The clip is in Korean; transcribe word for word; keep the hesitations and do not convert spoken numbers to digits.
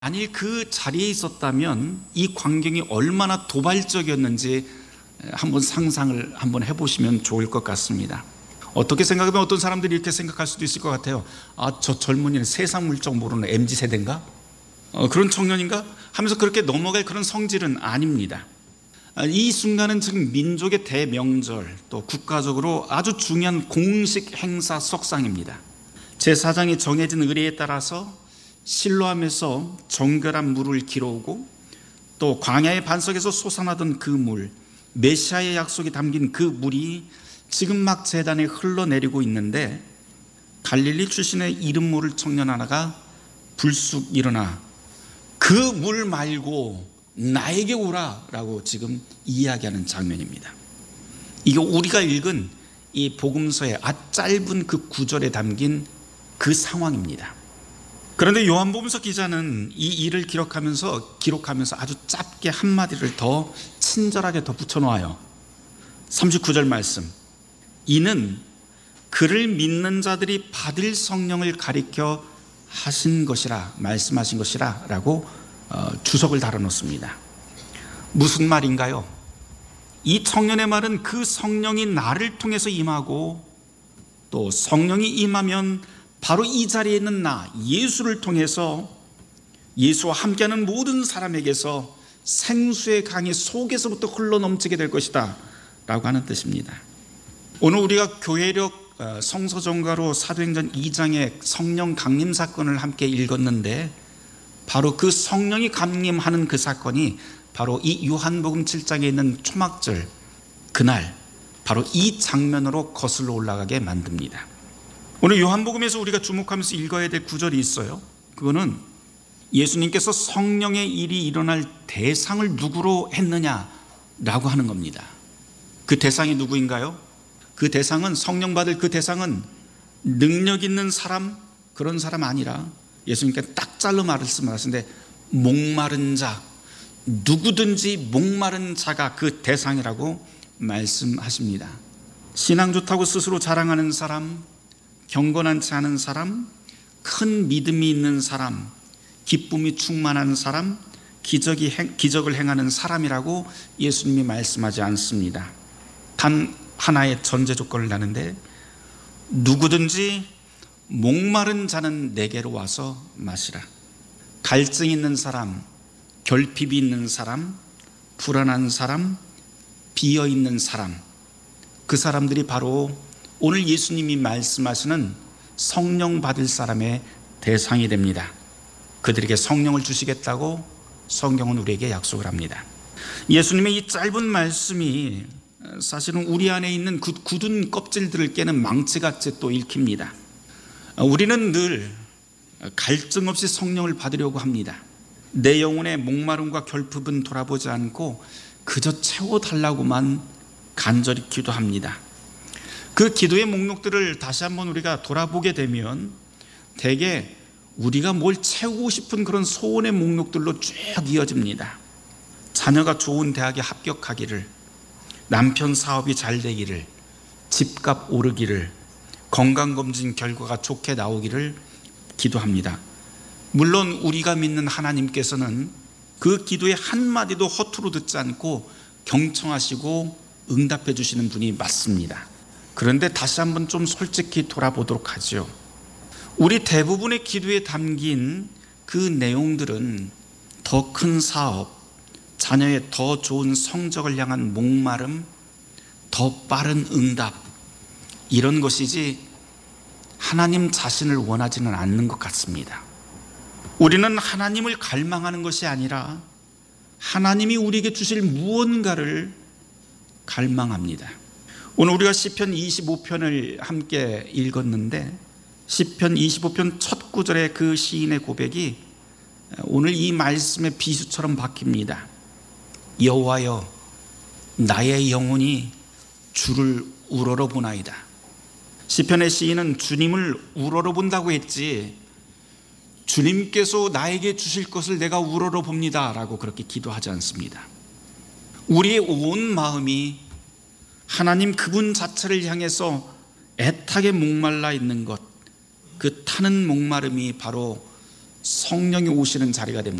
만일 그 자리에 있었다면 이 광경이 얼마나 도발적이었는지 한번 상상을 한번 해보시면 좋을 것 같습니다. 어떻게 생각하면 어떤 사람들이 이렇게 생각할 수도 있을 것 같아요. 아, 저 젊은이는 세상 물정 모르는 엠지 세대인가? 어, 그런 청년인가? 하면서 그렇게 넘어갈 그런 성질은 아닙니다. 이 순간은 지금 민족의 대명절, 또 국가적으로 아주 중요한 공식 행사 석상입니다. 제사장이 정해진 의례에 따라서 실로암에서 정결한 물을 길어오고, 또 광야의 반석에서 솟아나던 그 물, 메시아의 약속이 담긴 그 물이 지금 막 제단에 흘러내리고 있는데, 갈릴리 출신의 이름 모를 청년 하나가 불쑥 일어나 그 물 말고 나에게 오라 라고 지금 이야기하는 장면입니다. 이게 우리가 읽은 이 복음서의 아주 짧은 그 구절에 담긴 그 상황입니다. 그런데 요한복음서 기자는 이 일을 기록하면서 기록하면서 아주 짧게 한마디를 더 친절하게 더 붙여놓아요. 삼십구 절 말씀, 이는 그를 믿는 자들이 받을 성령을 가리켜 하신 것이라, 말씀하신 것이라 라고 주석을 달아놓습니다. 무슨 말인가요? 이 청년의 말은 그 성령이 나를 통해서 임하고, 또 성령이 임하면 바로 이 자리에 있는 나 예수를 통해서 예수와 함께하는 모든 사람에게서 생수의 강이 속에서부터 흘러넘치게 될 것이다 라고 하는 뜻입니다. 오늘 우리가 교회력 성서정가로 사도행전 이 장의 성령 강림 사건을 함께 읽었는데, 바로 그 성령이 강림하는 그 사건이 바로 이 요한복음 칠 장에 있는 초막절 그날 바로 이 장면으로 거슬러 올라가게 만듭니다. 오늘 요한복음에서 우리가 주목하면서 읽어야 될 구절이 있어요. 그거는 예수님께서 성령의 일이 일어날 대상을 누구로 했느냐라고 하는 겁니다. 그 대상이 누구인가요? 그 대상은, 성령 받을 그 대상은 능력 있는 사람, 그런 사람 아니라 예수님께서 딱 잘라 말씀하시는데, 목마른 자, 누구든지 목마른 자가 그 대상이라고 말씀하십니다. 신앙 좋다고 스스로 자랑하는 사람, 경건하지 않은 사람, 큰 믿음이 있는 사람, 기쁨이 충만한 사람, 기적이, 기적을 행하는 사람이라고 예수님이 말씀하지 않습니다. 단 하나의 전제 조건을 다는데, 누구든지 목마른 자는 내게로 와서 마시라. 갈증 있는 사람, 결핍이 있는 사람, 불안한 사람, 비어 있는 사람, 그 사람들이 바로 오늘 예수님이 말씀하시는 성령 받을 사람의 대상이 됩니다. 그들에게 성령을 주시겠다고 성경은 우리에게 약속을 합니다. 예수님의 이 짧은 말씀이 사실은 우리 안에 있는 그 굳은 껍질들을 깨는 망치같이 또 읽힙니다. 우리는 늘 갈증 없이 성령을 받으려고 합니다. 내 영혼의 목마름과 결핍은 돌아보지 않고 그저 채워달라고만 간절히 기도합니다. 그 기도의 목록들을 다시 한번 우리가 돌아보게 되면 대개 우리가 뭘 채우고 싶은 그런 소원의 목록들로 쭉 이어집니다. 자녀가 좋은 대학에 합격하기를, 남편 사업이 잘 되기를, 집값 오르기를, 건강검진 결과가 좋게 나오기를 기도합니다. 물론 우리가 믿는 하나님께서는 그 기도의 한마디도 허투루 듣지 않고 경청하시고 응답해 주시는 분이 맞습니다. 그런데 다시 한번 좀 솔직히 돌아보도록 하죠. 우리 대부분의 기도에 담긴 그 내용들은 더 큰 사업, 자녀의 더 좋은 성적을 향한 목마름, 더 빠른 응답, 이런 것이지 하나님 자신을 원하지는 않는 것 같습니다. 우리는 하나님을 갈망하는 것이 아니라 하나님이 우리에게 주실 무언가를 갈망합니다. 오늘 우리가 시편 이십오 편을 함께 읽었는데, 시편 이십오 편 첫 구절의 그 시인의 고백이 오늘 이 말씀의 비수처럼 박힙니다. 여호와여, 나의 영혼이 주를 우러러보나이다. 시편의 시인은 주님을 우러러본다고 했지, 주님께서 나에게 주실 것을 내가 우러러봅니다 라고 그렇게 기도하지 않습니다. 우리의 온 마음이 하나님 그분 자체를 향해서 애타게 목말라 있는 것, 그 타는 목마름이 바로 성령이 오시는 자리가 됩니다.